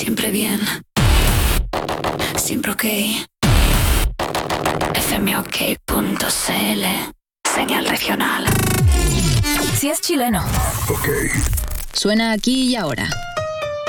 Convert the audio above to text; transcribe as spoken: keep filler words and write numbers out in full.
Siempre bien. Siempre ok. F M O K punto C L. Señal regional. Si es chileno. Ok. Suena aquí y ahora.